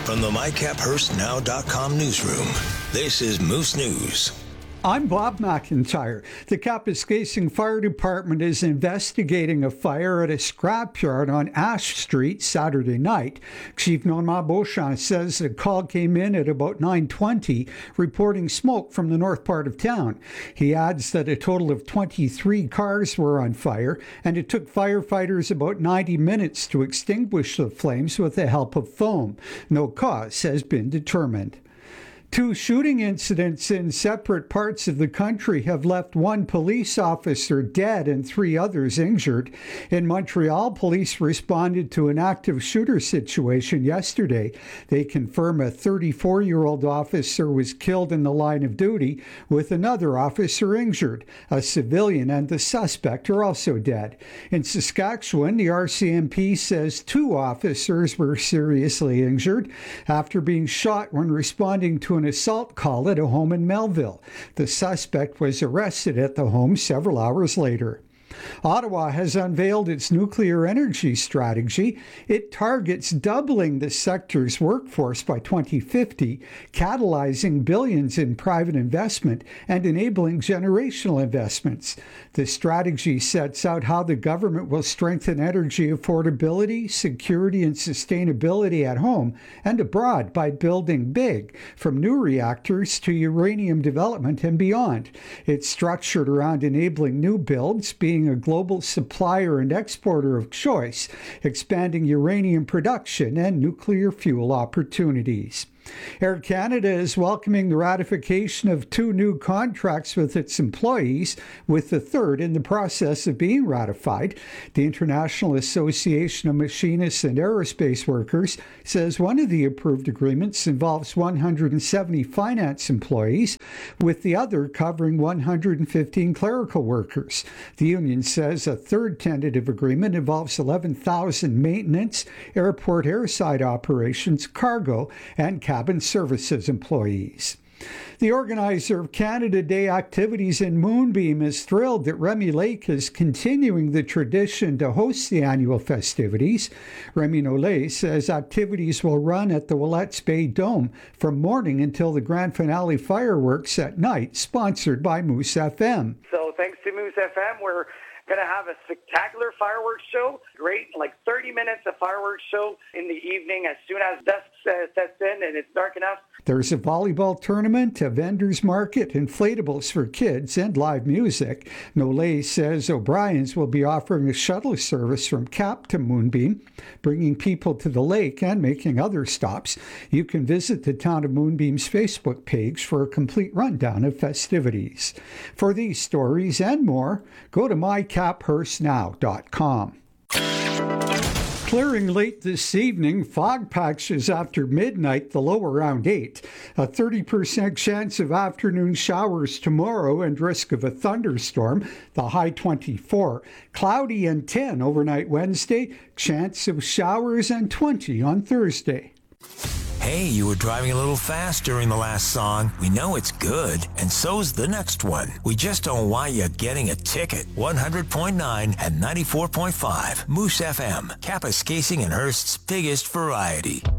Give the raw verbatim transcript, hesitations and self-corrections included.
From the my cap hurst now dot com newsroom, this is Moose News. I'm Bob McIntyre. The Kapuskasing Fire Department is investigating a fire at a scrapyard on Ash Street Saturday night. Chief Norma Beauchamp says a call came in at about nine twenty, reporting smoke from the north part of town. He adds that a total of twenty-three cars were on fire, and it took firefighters about ninety minutes to extinguish the flames with the help of foam. No cause has been determined. Two shooting incidents in separate parts of the country have left one police officer dead and three others injured. In Montreal, police responded to an active shooter situation yesterday. They confirm a thirty-four-year-old officer was killed in the line of duty, with another officer injured. A civilian and the suspect are also dead. In Saskatchewan, the R C M P says two officers were seriously injured after being shot when responding to an An assault call at a home in Melville. The suspect was arrested at the home several hours later. Ottawa has unveiled its nuclear energy strategy. It targets doubling the sector's workforce by twenty fifty, catalyzing billions in private investment and enabling generational investments. The strategy sets out how the government will strengthen energy affordability, security, and sustainability at home and abroad by building big, from new reactors to uranium development and beyond. It's structured around enabling new builds, being a global supplier and exporter of choice, expanding uranium production and nuclear fuel opportunities. Air Canada is welcoming the ratification of two new contracts with its employees, with the third in the process of being ratified. The International Association of Machinists and Aerospace Workers says one of the approved agreements involves one hundred seventy finance employees, with the other covering one hundred fifteen clerical workers. The union says a third tentative agreement involves eleven thousand maintenance, airport airside operations, cargo, and cabin services employees. The organizer of Canada Day activities in Moonbeam is thrilled that Remy Lake is continuing the tradition to host the annual festivities. Remy Nollet says activities will run at the Willets Bay Dome from morning until the grand finale fireworks at night, sponsored by Moose F M. So thanks to Moose F M, we're going to have a spectacular fireworks show. Great, like thirty minutes of fireworks show in the evening as soon as dusk uh, sets in and it's dark enough. There's a volleyball tournament, a vendor's market, inflatables for kids, and live music. Nollet says O'Brien's will be offering a shuttle service from Cap to Moonbeam, bringing people to the lake and making other stops. You can visit the Town of Moonbeam's Facebook page for a complete rundown of festivities. For these stories and more, go to my cap hurst now dot com. Clearing late this evening, fog patches after midnight, the low around eight. A thirty percent chance of afternoon showers tomorrow and risk of a thunderstorm, the high twenty-four. Cloudy and ten overnight Wednesday, chance of showers and twenty on Thursday. Hey, you were driving a little fast during the last song. We know it's good, and so's the next one. We just don't want you getting a ticket. one hundred point nine and ninety-four point five. Moose F M, Kapuskasing and Hearst's biggest variety.